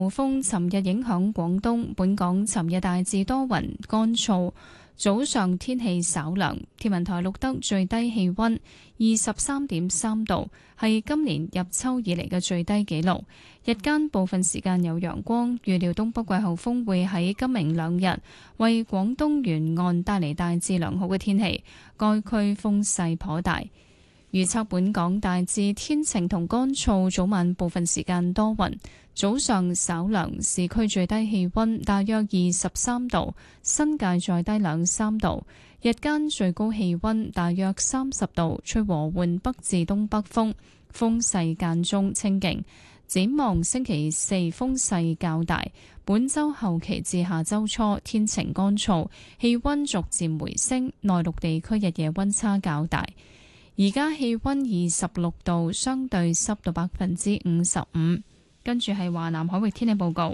風尋日影響廣東，本港尋日大致多雲乾燥，早上天氣稍涼。天文台錄得最低氣溫23.3度，係今年入秋以嚟嘅最低紀錄。日間部分時間有陽光，預料東北季候風會喺今明兩日為廣東沿岸帶嚟大致良好嘅天氣，該區風勢頗大。預測本港大致天晴同乾燥，早晚部分時間多雲，早上稍涼，市區最低氣溫大約23度，新界再低2-3度。日間最高氣溫大約30度，吹和緩北至東北風，風勢間中清勁。展望星期四風勢較大，本週後期至下週初天晴乾燥，氣溫逐漸回升，內陸地區日夜溫差較大。而家氣溫26度，相對濕度55%。跟住係華南海域天氣報告，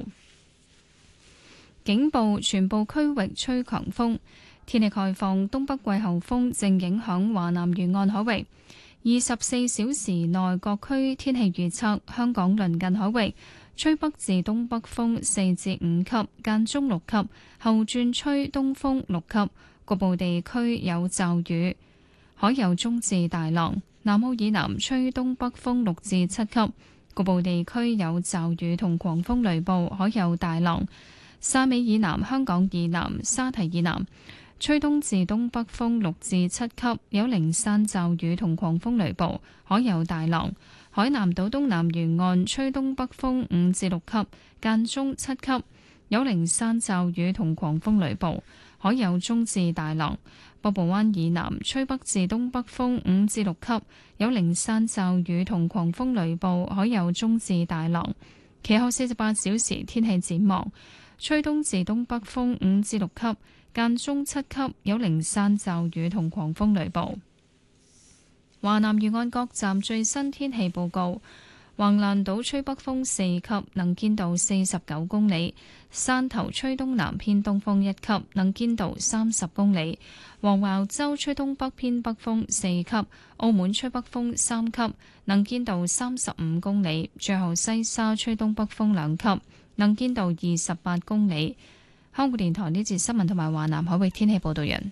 警報全部區域吹強風，天氣概況，東北季候風正影響華南沿岸海域。24小時內各區天氣預測：香港鄰近海域吹北至東北風4至5級，間中6級，後轉吹東風6級，局部地區有驟雨。海有中至大浪，南澳以南吹東北風6至7級，局部地區有驟雨同狂風雷暴，海有大浪。汕尾以南、香港以南、沙堤以南吹東至東北風6至7級，有零散驟雨同狂風雷暴，海有大浪。海南島東南沿岸吹東北風5至6級，間中7級，有零散驟雨同狂風雷暴，海有中至大浪。北部灣以南吹北至東北風5至6級，有零散驟雨同狂風雷暴，海有中至大浪。其後48小時天氣展望，吹東至東北風5至6級，間中7級，有零散驟雨同狂風雷暴。華南沿岸各站最新天氣報告：橫瀾島吹北風4級，能見度49公里；汕頭吹東南偏東風1級，能見度30公里；黃茅洲吹東北偏北風4級；澳門吹北風3級，能見度35公里；最後西沙吹東北風2級，能見度28公里。香港電台呢節新聞同埋華南海域天氣報道人。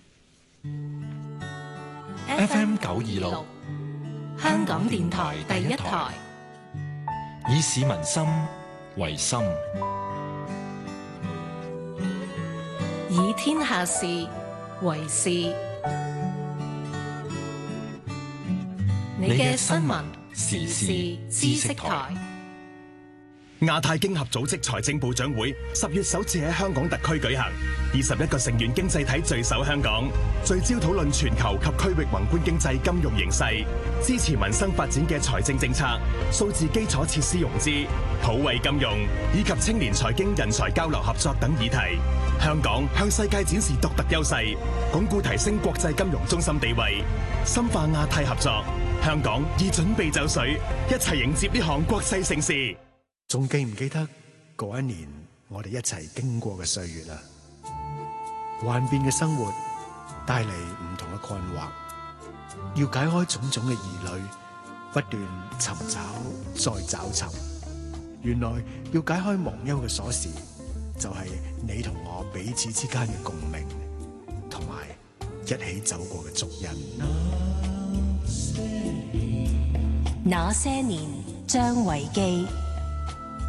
FM 926，香港電台第一台，以市民心為心， 以天下事為事。你嘅新聞時事知識台。 亞太經合組織財政部長會10月首次喺香港特區舉行，21個成員經濟體聚首香港，聚焦討論全球及區域宏觀經濟金融形勢，支持民生發展嘅財政政策、數字基礎設施融資、普惠金融以及青年財經人才交流合作等議題。香港向世界展示獨特優勢，鞏固提升國際金融中心地位，深化亞太合作。香港已準備就緒，一齊迎接呢項國際盛事。 仲記唔記得嗰一年我哋一齊經過嘅歲月啊？幻變嘅生活帶嚟唔同嘅困惑，要解開種種嘅疑慮，不斷尋找再找尋。原來要解開忘憂嘅鎖匙，就係你同我彼此之間嘅共鳴，同埋一起走過嘅足印。 那些年，張維基。